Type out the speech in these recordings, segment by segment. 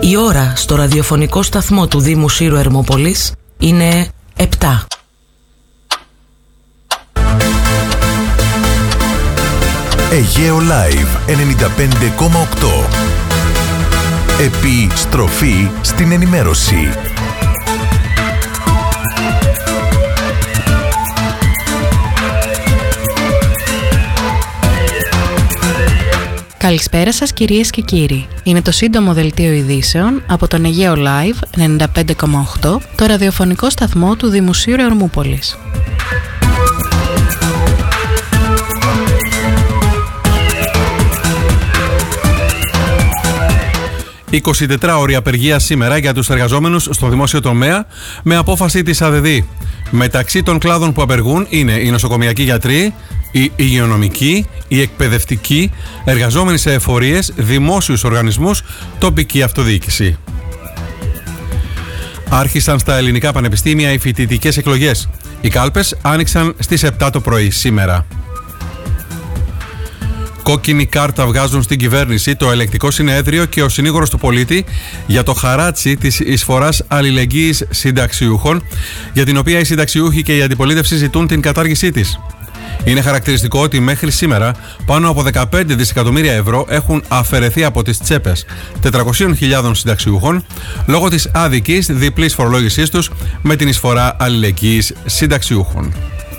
Η ώρα στο ραδιοφωνικό σταθμό του Δήμου Σύρου Ερμούπολης είναι 7. Αιγαίο Live 95,8. Επιστροφή στην ενημέρωση. Καλησπέρα σας κυρίες και κύριοι. Είναι το σύντομο δελτίο ειδήσεων από τον Αιγαίο Live 95,8, το ραδιοφωνικό σταθμό του Δήμου Σύρου Ερμούπολης. 24 ώρια απεργία σήμερα για τους εργαζόμενους στο δημόσιο τομέα με απόφαση της ΑΔΔ. Μεταξύ των κλάδων που απεργούν είναι οι νοσοκομιακοί γιατροί, οι υγειονομικοί, οι εκπαιδευτικοί, εργαζόμενοι σε εφορίες, δημόσιους οργανισμούς, τοπική αυτοδιοίκηση. Άρχισαν στα ελληνικά πανεπιστήμια οι φοιτητικές εκλογές. Οι κάλπες άνοιξαν στις 7 το πρωί σήμερα. Κόκκινη κάρτα βγάζουν στην κυβέρνηση το Ελεκτικό Συνέδριο και ο συνήγορος του πολίτη για το χαράτσι της εισφοράς αλληλεγγύης συνταξιούχων, για την οποία οι συνταξιούχοι και η αντιπολίτευση ζητούν την κατάργησή της. Είναι χαρακτηριστικό ότι μέχρι σήμερα πάνω από 15 δισεκατομμύρια ευρώ έχουν αφαιρεθεί από τις τσέπες 400.000 συνταξιούχων λόγω της άδικης διπλής φορολόγησής τους με την εισφορά αλληλεγγύης συνταξιούχων.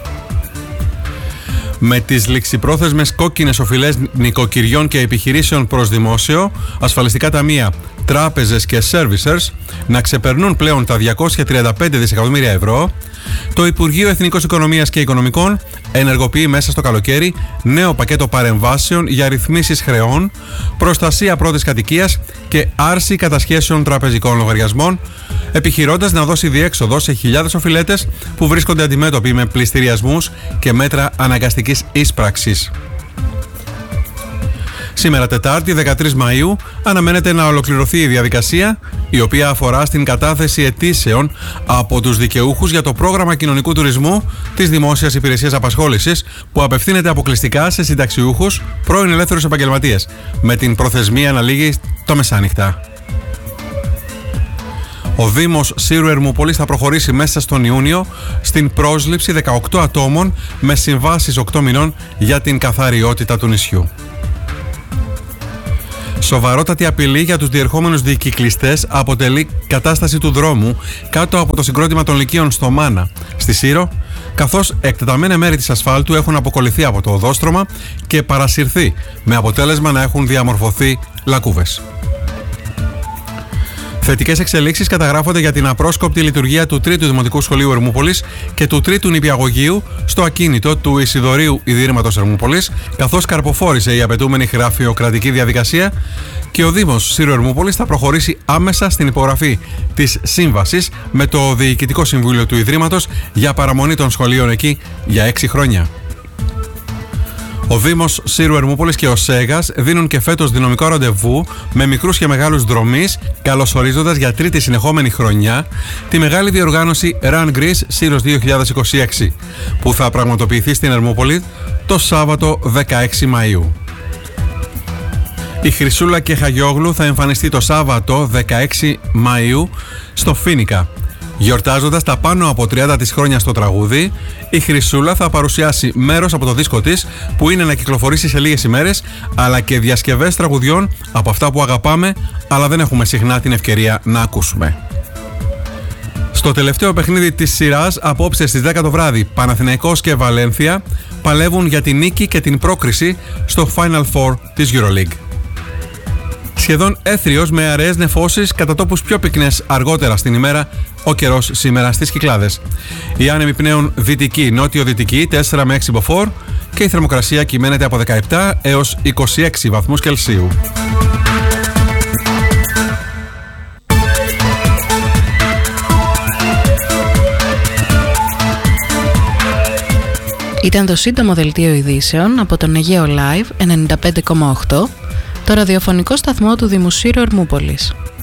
Με τις ληξιπρόθεσμες κόκκινες οφειλές νοικοκυριών και επιχειρήσεων προς δημόσιο, ασφαλιστικά ταμεία, τράπεζες και servicers να ξεπερνούν πλέον τα 235 δισεκατομμύρια ευρώ, το Υπουργείο Εθνικής Οικονομίας και Οικονομικών ενεργοποιεί μέσα στο καλοκαίρι νέο πακέτο παρεμβάσεων για ρυθμίσεις χρεών, προστασία πρώτης κατοικίας και άρση κατασχέσεων τραπεζικών λογαριασμών, επιχειρώντας να δώσει διέξοδο σε χιλιάδες οφειλέτες που βρίσκονται αντιμέτωποι με πληστηριασμούς και μέτρα αναγκαστικής ίσπραξης. Σήμερα Τετάρτη, 13 Μαΐου, αναμένεται να ολοκληρωθεί η διαδικασία, η οποία αφορά στην κατάθεση αιτήσεων από τους δικαιούχους για το πρόγραμμα κοινωνικού τουρισμού της Δημόσιας Υπηρεσίας Απασχόλησης, που απευθύνεται αποκλειστικά σε συνταξιούχους, πρώην ελεύθερους επαγγελματίες, με την προθεσμία να λήγει το μεσάνυχτα. Ο Δήμος Σύρου Ερμούπολης θα προχωρήσει μέσα στον Ιούνιο στην πρόσληψη 18 ατόμων με συμβάσεις 8 μηνών για την καθαριότητα του νησιού. Σοβαρότατη απειλή για τους διερχόμενους διεκυκλιστές αποτελεί κατάσταση του δρόμου κάτω από το συγκρότημα των λυκείων στο Μάνα, στη Σύρο, καθώς εκτεταμένα μέρη της ασφάλτου έχουν αποκολληθεί από το οδόστρωμα και παρασυρθεί, με αποτέλεσμα να έχουν διαμορφωθεί λακκούβες. Θετικές εξελίξεις καταγράφονται για την απρόσκοπτη λειτουργία του 3ου Δημοτικού Σχολείου Ερμούπολης και του 3ου Νηπιαγωγείου στο ακίνητο του Ισιδωρείου Ιδρύματος Ερμούπολης, καθώς καρποφόρησε η απαιτούμενη γραφειοκρατική διαδικασία και ο Δήμος Σύρου Ερμούπολης θα προχωρήσει άμεσα στην υπογραφή της σύμβασης με το Διοικητικό Συμβούλιο του Ιδρύματος για παραμονή των σχολείων εκεί για 6 χρόνια. Ο Δήμος Σύρου Ερμούπολης και ο ΣΕΓΑΣ δίνουν και φέτος δυναμικό ραντεβού με μικρούς και μεγάλους δρομείς, καλωσορίζοντας για τρίτη συνεχόμενη χρονιά τη μεγάλη διοργάνωση Run Greece Σύρος 2026, που θα πραγματοποιηθεί στην Ερμούπολη το Σάββατο 16 Μαΐου. Η Χρυσούλα και Χαγιόγλου θα εμφανιστεί το Σάββατο 16 Μαΐου στο Φοίνικα. Γιορτάζοντας τα πάνω από 30 της χρόνια στο τραγούδι, η Χρυσούλα θα παρουσιάσει μέρος από το δίσκο της που είναι να κυκλοφορήσει σε λίγες ημέρες, αλλά και διασκευές τραγουδιών από αυτά που αγαπάμε αλλά δεν έχουμε συχνά την ευκαιρία να ακούσουμε. Στο τελευταίο παιχνίδι της σειράς, απόψε στις 10 το βράδυ, Παναθηναϊκός και Βαλένθια παλεύουν για την νίκη και την πρόκριση στο Final Four της EuroLeague. Σχεδόν έθριος με αραιές νεφώσεις, κατά τόπους πιο πυκνές αργότερα στην ημέρα, ο καιρός σήμερα στις Κυκλάδες. Οι άνεμοι πνέουν δυτική, νότιο-δυτική, 4 με 6 μποφόρ και η θερμοκρασία κυμαίνεται από 17 έως 26 βαθμούς Κελσίου. Ήταν το σύντομο δελτίο ειδήσεων από τον Αιγαίο Live 95,8, το ραδιοφωνικό σταθμό του Δήμου Σύρου Ερμούπολης.